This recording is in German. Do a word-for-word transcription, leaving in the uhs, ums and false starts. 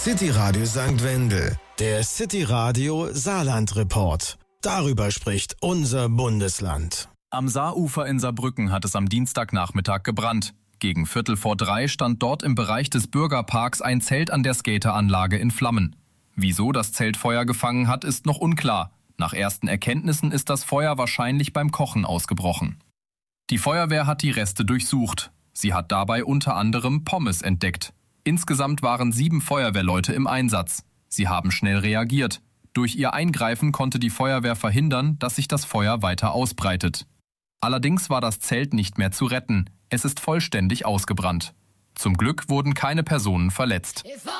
City Radio Sankt Wendel, der City Radio Saarland Report. Darüber spricht unser Bundesland. Am Saarufer in Saarbrücken hat es am Dienstagnachmittag gebrannt. Gegen Viertel vor drei stand dort im Bereich des Bürgerparks ein Zelt an der Skateranlage in Flammen. Wieso das Zelt Feuer gefangen hat, ist noch unklar. Nach ersten Erkenntnissen ist das Feuer wahrscheinlich beim Kochen ausgebrochen. Die Feuerwehr hat die Reste durchsucht. Sie hat dabei unter anderem Pommes entdeckt. Insgesamt waren sieben Feuerwehrleute im Einsatz. Sie haben schnell reagiert. Durch ihr Eingreifen konnte die Feuerwehr verhindern, dass sich das Feuer weiter ausbreitet. Allerdings war das Zelt nicht mehr zu retten. Es ist vollständig ausgebrannt. Zum Glück wurden keine Personen verletzt.